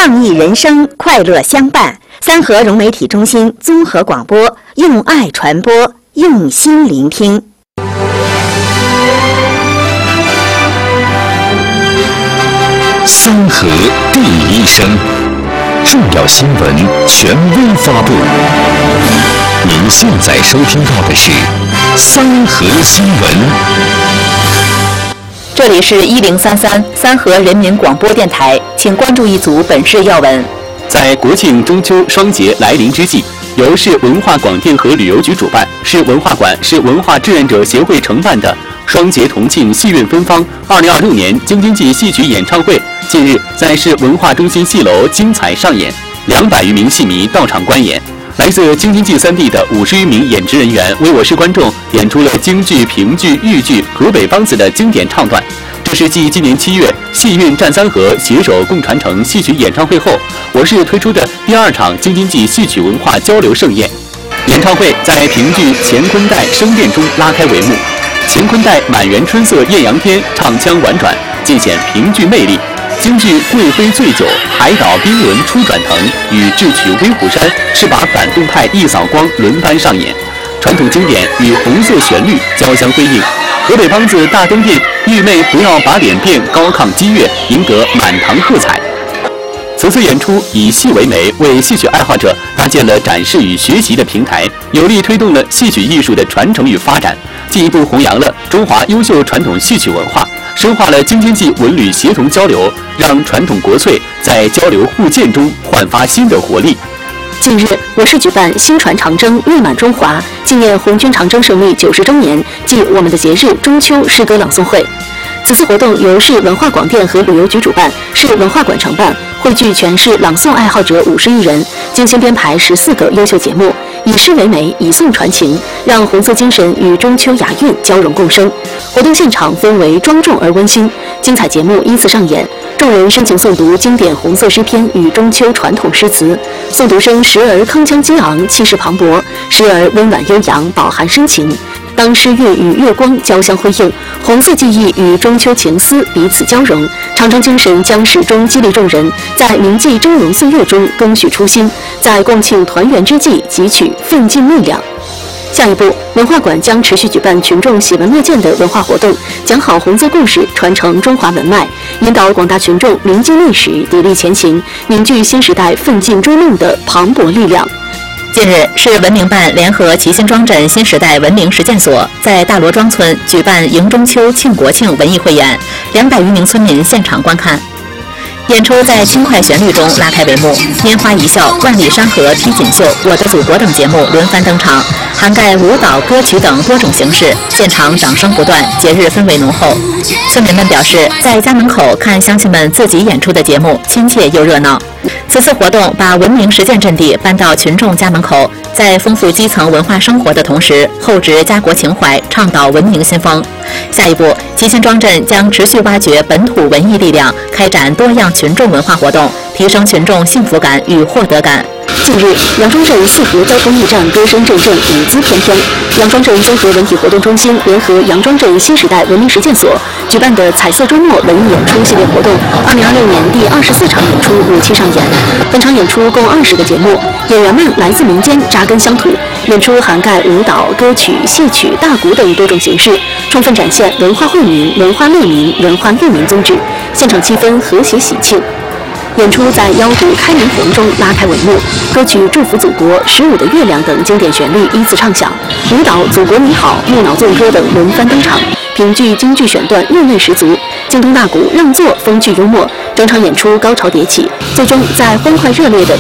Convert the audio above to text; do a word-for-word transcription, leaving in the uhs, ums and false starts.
创意人生，快乐相伴。三和融媒体中心综合广播，用爱传播，用心聆听。 三和第一声，重要新闻权威发布。您现在收听到的是三和新闻。 这里是一零三三三和人民广播电台，请关注一组本市要闻。 在国庆中秋双节来临之际，由市文化广电和旅游局主办，市文化馆、市文化志愿者协会承办的双节同庆戏韵芬芳二零二六年京津冀戏曲演唱会，近日在市文化中心戏楼精彩上演，两百余名戏迷到场观演。来自京津冀三地的五十余名演职人员为我市观众演出了京剧、评剧、豫剧、河北梆子的经典唱段。这是继今年七月戏韵战三河携手共传承戏曲演唱会后，我市推出的第二场京津冀戏曲文化交流盛宴。演唱会在评剧乾坤带声殿中拉开帷幕，乾坤带满园春色艳阳天唱腔婉转，尽显评剧魅力。京剧贵妃醉酒、海岛冰轮初转腾与智取威虎山是把反动派一扫光轮番上演，传统经典与红色旋律交相辉映。河北梆子大灯殿，玉妹不要把脸变，高亢激越，赢得满堂喝彩。此次演出以戏为媒，为戏曲爱好者搭建了展示与学习的平台，有力推动了戏曲艺术的传承与发展，进一步弘扬了中华优秀传统戏曲文化，深化了京津冀文旅协同交流，让传统国粹在交流互鉴中焕发新的活力。 近日，我市举办新传长征，誉满中华，纪念红军长征胜利九十周年暨我们的节日中秋诗歌朗诵会。此次活动由市文化广电和旅游局主办，市文化馆承办，汇聚全市朗诵爱好者五十余人，精心编排十四个优秀节目，以诗为媒，以诵传情，让红色精神与中秋雅韵交融共生。活动现场氛围庄重而温馨，精彩节目依次上演，众人深情诵读经典红色诗篇与中秋传统诗词，诵读声时而铿锵激昂，气势磅礴，时而温婉悠扬，饱含深情。当诗韵与月光交相辉映，红色记忆与中秋情思彼此交融，长征精神将始终激励众人，在铭记峥嵘岁月中更续初心，在共庆团圆之际汲取奋进力量。下一步，文化馆将持续举办群众喜闻乐见的文化活动，讲好红色故事，传承中华文脉，引导广大群众铭记历史，砥砺前行，凝聚新时代奋进追梦的磅礴力量。近日，市文明办联合齐辛庄镇新时代文明实践所在大罗庄村举办迎中秋庆国庆文艺汇演，两百余名村民现场观看。演出在轻快旋律中拉开帷幕，拈花一笑、万里山河披锦绣、我的祖国等节目轮番登场，涵盖舞蹈、歌曲等多种形式，现场掌声不断，节日氛围浓厚。村民们表示，在家门口看乡亲们自己演出的节目，亲切又热闹。此次活动把文明实践阵地搬到群众家门口，在丰富基层文化生活的同时，厚植家国情怀，倡导文明新风。下一步，齐辛庄镇将持续挖掘本土文艺力量，开展多样群众文化活动，提升群众幸福感与获得感。近日，杨庄镇四河交通驿站歌声阵阵，舞姿翩翩。杨庄镇综合文体活动中心联合杨庄镇新时代文明实践所举办的彩色周末文艺演出系列活动，二零二六年第二十四场演出如期上演。本场演出共二十个节目，演员们来自民间，扎根乡土，演出涵盖舞蹈、歌曲、戏曲、大鼓等多种形式，充分展现文化惠民、文化乐民、文化育民宗旨。现场气氛和谐喜庆。演出在腰鼓开门红中拉开帷幕，歌曲《祝福祖国》、《十五的月亮》等经典旋律依次唱响，舞蹈《祖国你好》、木脑纵歌等轮番登场，评剧、京剧选段韵味十足，京东大鼓让座风趣幽默，整场演出高潮迭起，最终在欢快热烈的